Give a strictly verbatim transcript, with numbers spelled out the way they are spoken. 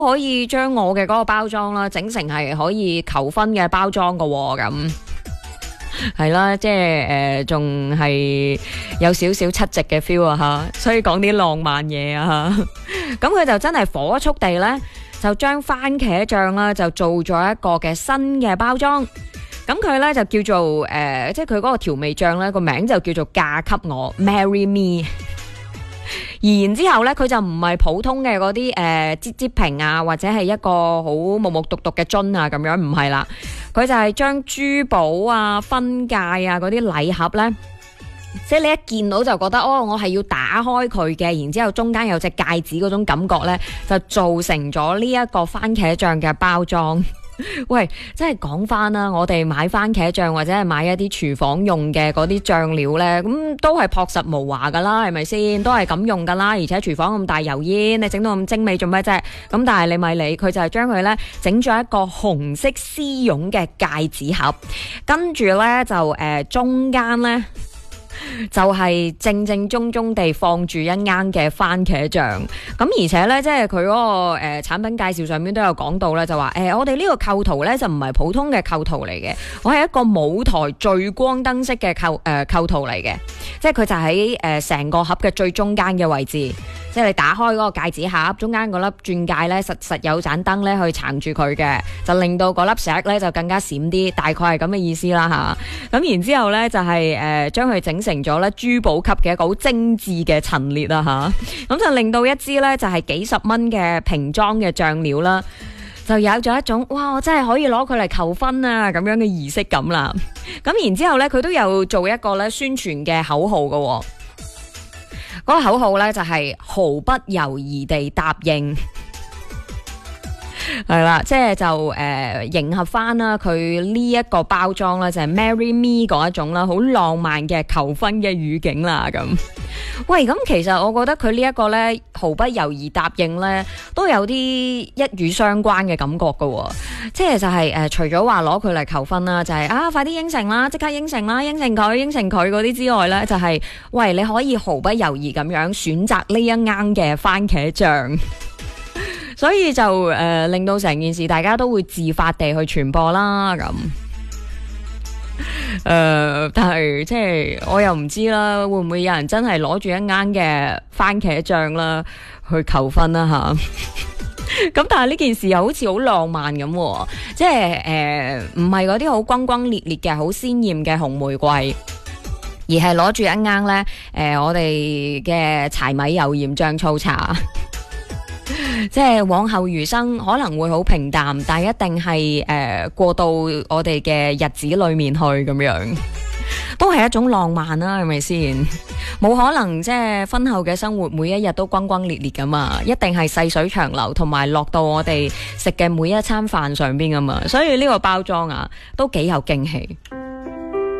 可以將我嘅嗰個包裝啦，整成係可以求婚嘅包裝噶咁。係啦，即係誒，仲、呃、係有少少七夕嘅 feel 啊吓，所以講啲浪漫嘢啊吓。咁佢就真係火速地呢，就將番茄醬啦，就做咗一個嘅新嘅包裝。咁佢呢，就叫做誒、呃，即係佢嗰個調味醬呢個名就叫做嫁給我 Marry Me。而然之後咧，佢就唔係普通嘅嗰啲誒擠擠瓶啊，或者係一個好木木獨獨嘅樽啊，咁樣唔係啦。佢就係將珠寶啊、婚戒啊嗰啲禮盒咧，即係你一見到就覺得哦，我係要打開佢嘅，然之後中間有隻戒指嗰種感覺咧，就造成咗呢一個番茄醬嘅包裝。喂，真係講翻啦，我哋買番茄醬或者係買一啲廚房用嘅嗰啲醬料呢，咁都係樸實無華噶啦，係咪先？都係咁用噶啦，而且廚房咁大油煙，你整到咁精美做咩啫？咁但係你咪理佢，就係將佢呢整咗一個紅色絲絨嘅戒指盒，跟住呢，就誒、呃、中間呢。就係正正宗宗地放住一罌嘅番茄醬，咁而且呢，即係佢嗰個誒、呃、產品介紹上面都有講到呢，就話誒、呃、我哋呢個構圖呢，就唔係普通嘅構圖嚟嘅，我係一個舞台聚光燈式嘅構誒構圖嚟嘅，即係佢就喺誒成個盒嘅最中間嘅位置。即係你打開嗰個戒指盒，中間嗰粒鑽戒咧，實實有盞燈咧去撐住佢嘅，就令到嗰粒石咧就更加閃啲，大概係咁嘅意思啦吓。咁然之後咧就係誒將佢整成咗咧珠寶級嘅一個好精緻嘅陳列啦吓。咁就令到一支咧就係幾十蚊嘅瓶裝嘅醬料啦，就有咗一種哇，我真係可以攞佢嚟求婚啊咁樣嘅儀式感啦。咁然之後咧佢都有做一個咧宣傳嘅口號噶。嗰個口號咧就係毫不猶豫地答應，係啦，即係就誒、呃、迎合翻啦佢呢一個包裝啦，就係、是、Marry Me 嗰一種啦，好浪漫嘅求婚嘅語境啦咁。喂，咁其實我覺得佢呢一個咧毫不猶豫答應咧，都有啲一語相關嘅感覺噶，即係就係、是、誒、呃、除咗話攞佢嚟求婚啦，就係、是、啊快啲應承啦，即刻應承啦，應承佢，應承佢嗰啲之外咧，就係、是、喂你可以毫不猶豫咁樣選擇呢一罌嘅番茄醬。所以就誒、呃、令到成件事大家都會自發地去傳播啦咁。誒、呃，但係即係我又唔知啦，會唔會有人真係攞住一罌嘅番茄醬啦去求婚啦吓？咁但係呢件事又好似好浪漫咁，即係誒唔係嗰啲好轟轟烈烈嘅好鮮艷嘅紅玫瑰，而係攞住一罌咧誒我哋嘅柴米油鹽醬醋茶。即係往後餘生可能會好平淡，但係一定係誒、呃、過到我哋嘅日子裏面去咁樣，都係一種浪漫啦，係咪先？冇可能即係婚後嘅生活每一日都轟轟烈烈噶嘛，一定係細水長流，同埋落到我哋食嘅每一餐飯上邊噶嘛，所以呢個包裝啊都幾有驚喜。